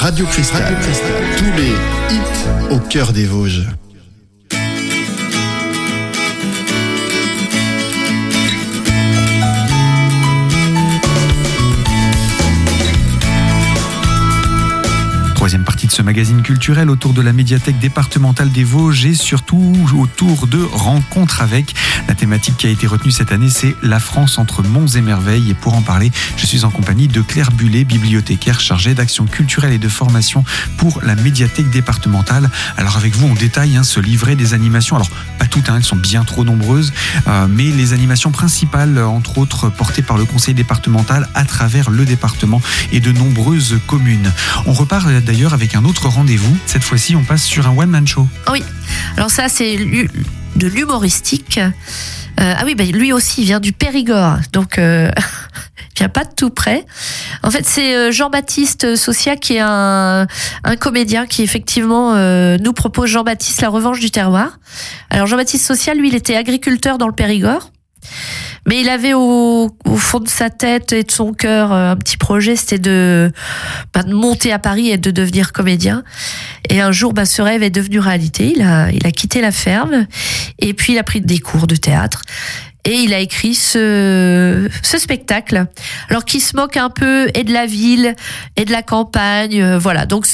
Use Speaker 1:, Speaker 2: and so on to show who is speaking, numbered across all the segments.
Speaker 1: Radio Cristal. Tous les hits au cœur des Vosges.
Speaker 2: Troisième partie de ce magazine culturel autour de la médiathèque départementale des Vosges et surtout autour de rencontres avec. La thématique qui a été retenue cette année, c'est la France entre monts et merveilles. Et pour en parler, je suis en compagnie de Claire Bullet, bibliothécaire chargée d'action culturelle et de formation pour la médiathèque départementale. Alors avec vous, on détaille ce livret des animations. Alors pas toutes, elles sont bien trop nombreuses, mais les animations principales, entre autres portées par le conseil départemental à travers le département et de nombreuses communes. On repart d'ailleurs avec un autre rendez-vous. Cette fois-ci, on passe sur un one-man show.
Speaker 3: Oui, alors ça c'est de l'humoristique. Lui aussi il vient du Périgord, donc il vient pas de tout près. En fait, c'est Jean-Baptiste Saucia qui est un comédien qui effectivement nous propose Jean-Baptiste la revanche du terroir. Alors Jean-Baptiste Saucia, lui, il était agriculteur dans le Périgord. Mais il avait au fond de sa tête et de son cœur un petit projet, c'était de monter à Paris et de devenir comédien. Et un jour, ce rêve est devenu réalité. Il a quitté la ferme et puis il a pris des cours de théâtre. Et il a écrit ce spectacle, alors qui se moque un peu et de la ville et de la campagne, voilà. Donc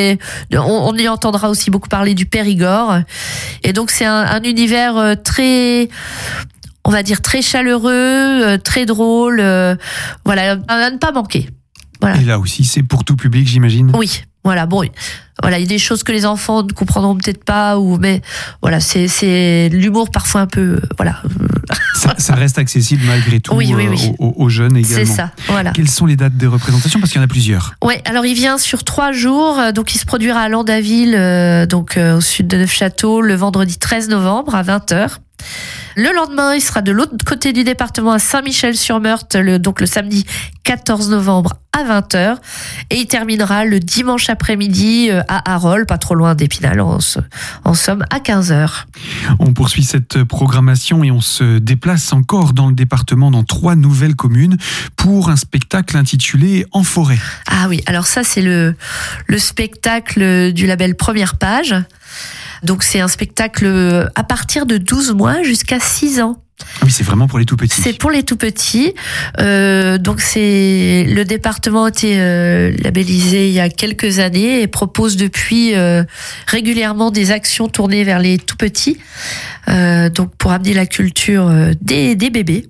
Speaker 3: on y entendra aussi beaucoup parler du Périgord. Et donc c'est un univers très, on va dire, très chaleureux, très drôle, voilà, à ne pas manquer. Voilà.
Speaker 2: Et là aussi, c'est pour tout public, j'imagine.
Speaker 3: Oui, voilà. Bon, voilà, il y a des choses que les enfants ne comprendront peut-être pas, mais voilà, c'est l'humour parfois un peu, voilà.
Speaker 2: Ça reste accessible malgré tout.
Speaker 3: Oui.
Speaker 2: Aux jeunes également.
Speaker 3: C'est ça, voilà.
Speaker 2: Quelles sont les dates de représentation? Parce qu'il y en a plusieurs.
Speaker 3: Ouais, alors il vient sur 3 jours, donc il se produira à Landaville, au sud de Neufchâteau, le vendredi 13 novembre à 20h. Le lendemain, il sera de l'autre côté du département à Saint-Michel-sur-Meurthe, donc le samedi 14 novembre à 20h. Et il terminera le dimanche après-midi à Harol, pas trop loin d'Épinal, en somme, à 15h.
Speaker 2: On poursuit cette programmation et on se déplace encore dans le département, dans 3 nouvelles communes, pour un spectacle intitulé En forêt.
Speaker 3: Ah oui, alors ça c'est le spectacle du label Première Page. Donc c'est un spectacle à partir de 12 mois jusqu'à 6 ans.
Speaker 2: Oui, c'est vraiment pour les tout petits.
Speaker 3: C'est pour les tout petits. Donc le département a été labellisé il y a quelques années et propose depuis régulièrement des actions tournées vers les tout petits. Donc pour amener la culture des bébés.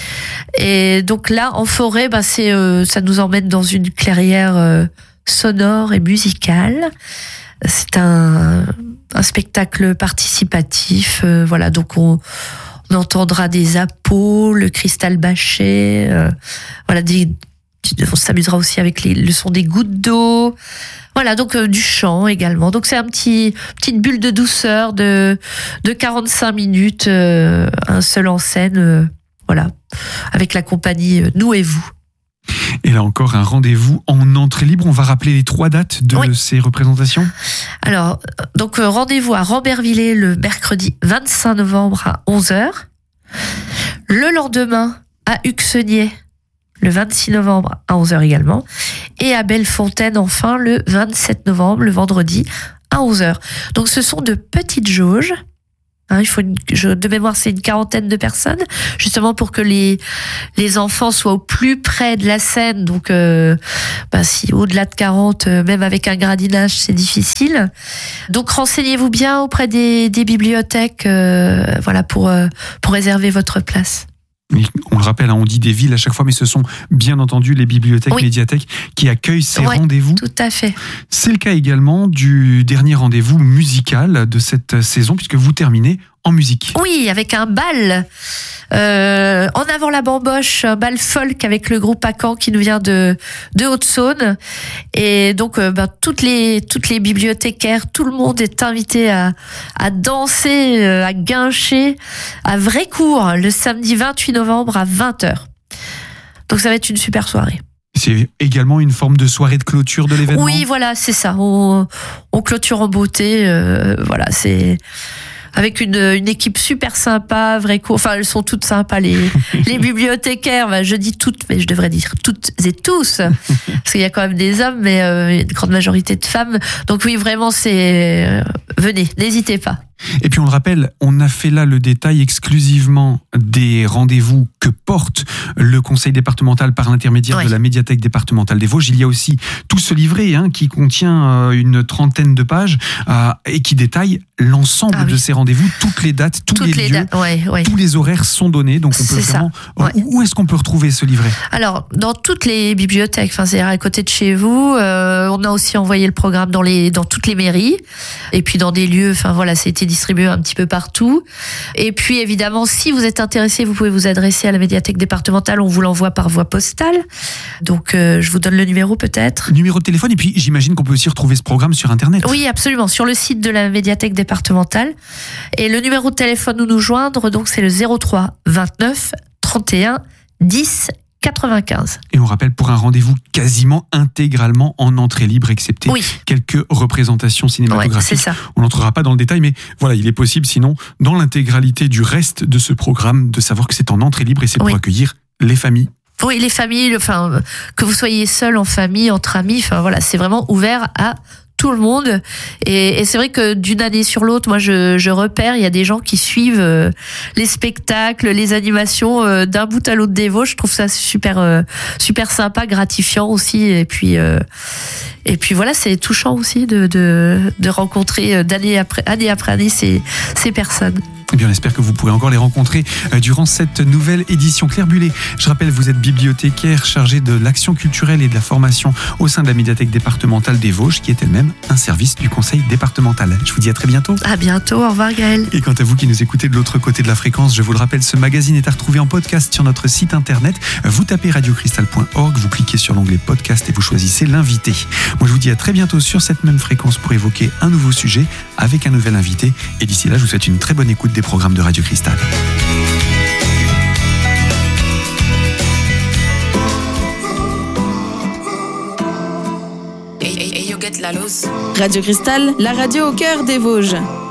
Speaker 3: Et donc là, En forêt, ça nous emmène dans une clairière sonore et musicale. C'est un spectacle participatif, voilà. Donc on entendra des appos, le cristal bâché, voilà. On s'amusera aussi avec le son des gouttes d'eau, voilà. Donc du chant également. Donc c'est petite bulle de douceur de 45 minutes, un seul en scène, voilà, avec la compagnie Nous et vous.
Speaker 2: Et là encore, un rendez-vous en entrée libre. On va rappeler les 3 dates de ces représentations.
Speaker 3: Alors, donc rendez-vous à Rambervillers le mercredi 25 novembre à 11h. Le lendemain à Uxenier le 26 novembre à 11h également. Et à Bellefontaine enfin le 27 novembre, le vendredi à 11h. Donc ce sont de petites jauges. Il faut de mémoire, c'est une 40aine de personnes, justement pour que les enfants soient au plus près de la scène. Donc, si au-delà de 40, même avec un gradinage, c'est difficile. Donc, renseignez-vous bien auprès des bibliothèques, voilà, pour réserver votre place.
Speaker 2: Oui, on le rappelle, on dit des villes à chaque fois, mais ce sont bien entendu les bibliothèques, médiathèques qui accueillent ces rendez-vous.
Speaker 3: Tout à fait.
Speaker 2: C'est le cas également du dernier rendez-vous musical de cette saison, puisque vous terminez en musique.
Speaker 3: Oui, avec un bal. En avant la bamboche, un bal folk avec le groupe Acan qui nous vient de Haute-Saône. Et donc, toutes les bibliothécaires, tout le monde est invité à danser, à guincher à Vrécourt le samedi 28 novembre à 20h. Donc, ça va être une super soirée.
Speaker 2: C'est également une forme de soirée de clôture de l'événement.
Speaker 3: Oui, voilà, c'est ça. On clôture en beauté. Voilà, c'est avec une équipe super sympa, enfin elles sont toutes sympas les bibliothécaires. Bah, je dis toutes, mais je devrais dire toutes et tous, parce qu'il y a quand même des hommes, mais une grande majorité de femmes. Donc oui, vraiment, venez, n'hésitez pas.
Speaker 2: Et puis on le rappelle, on a fait là le détail exclusivement des rendez-vous que porte le conseil départemental par l'intermédiaire de la médiathèque départementale des Vosges. Il y a aussi tout ce livret qui contient une 30aine de pages et qui détaille l'ensemble de ces rendez-vous, toutes les dates, tous les lieux, tous les horaires sont donnés. Donc on peut vraiment. Où est-ce qu'on peut retrouver ce livret ?
Speaker 3: Alors dans toutes les bibliothèques, c'est-à-dire à côté de chez vous. On a aussi envoyé le programme dans toutes les mairies et puis dans des lieux. Enfin voilà, ça a été distribué un petit peu partout. Et puis évidemment, si vous êtes intéressé, vous pouvez vous adresser à la médiathèque départementale. On vous l'envoie par voie postale. Donc je vous donne le numéro peut-être.
Speaker 2: Numéro de téléphone, et puis j'imagine qu'on peut aussi retrouver ce programme sur Internet.
Speaker 3: Oui, absolument, sur le site de la médiathèque départementale. Et le numéro de téléphone où nous joindre, donc c'est le 03 29 31 10 95.
Speaker 2: Et on rappelle, pour un rendez-vous quasiment intégralement en entrée libre, excepté quelques représentations cinématographiques.
Speaker 3: C'est ça.
Speaker 2: On n'entrera pas dans le détail, mais voilà, il est possible sinon, dans l'intégralité du reste de ce programme, de savoir que c'est en entrée libre et c'est pour accueillir les familles.
Speaker 3: Oui, les familles, que vous soyez seul, en famille, entre amis, voilà, c'est vraiment ouvert à tout le monde. Et c'est vrai que d'une année sur l'autre, moi je repère, il y a des gens qui suivent les spectacles, les animations d'un bout à l'autre des Vosges. Je trouve ça super sympa, gratifiant aussi. Et puis voilà, c'est touchant aussi de rencontrer année après année ces personnes.
Speaker 2: Eh bien, on espère que vous pourrez encore les rencontrer durant cette nouvelle édition. Claire Bullet, je rappelle, vous êtes bibliothécaire chargée de l'action culturelle et de la formation au sein de la médiathèque départementale des Vosges, qui est elle-même un service du conseil départemental. Je vous dis à très bintôt.
Speaker 3: À bientôt, au revoir Gaël.
Speaker 2: Et quant à vous qui nous écoutez de l'autre côté de la fréquence, je vous le rappelle, ce magazine est à retrouver en podcast sur notre site internet. Vous tapez radiocristal.org, vous cliquez sur l'onglet podcast et vous choisissez l'invité. Moi, je vous dis à très bientôt sur cette même fréquence pour évoquer un nouveau sujet avec un nouvel invité. Et d'ici là, je vous souhaite une très bonne écoute des programmes de Radio Cristal.
Speaker 4: Radio Cristal, la radio au cœur des Vosges.